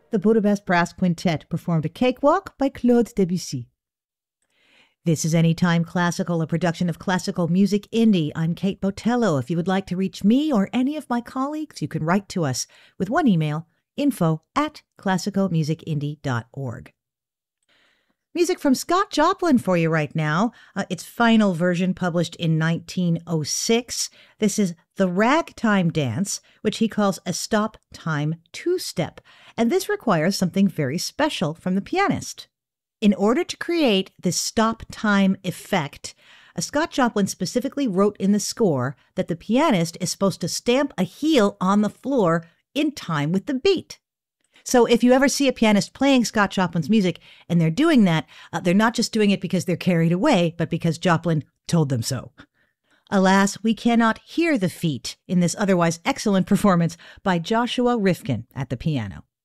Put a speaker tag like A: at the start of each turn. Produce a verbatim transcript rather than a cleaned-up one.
A: The Budapest Brass Quintet performed a cakewalk by Claude Debussy. This is Anytime Classical, a production of Classical Music Indie. I'm Kate Botello. If you would like to reach me or any of my colleagues, you can write to us with one email, info at classical music indie dot org. Music from Scott Joplin for you right now. Uh, its final version published in nineteen oh six. This is The Ragtime Dance, which he calls a stop-time two-step. And this requires something very special from the pianist. In order to create this stop-time effect, uh, Scott Joplin specifically wrote in the score that the pianist is supposed to stamp a heel on the floor in time with the beat. So if you ever see a pianist playing Scott Joplin's music and they're doing that, uh, they're not just doing it because they're carried away, but because Joplin told them so. Alas, we cannot hear the feat in this otherwise excellent performance by Joshua Rifkin at the piano.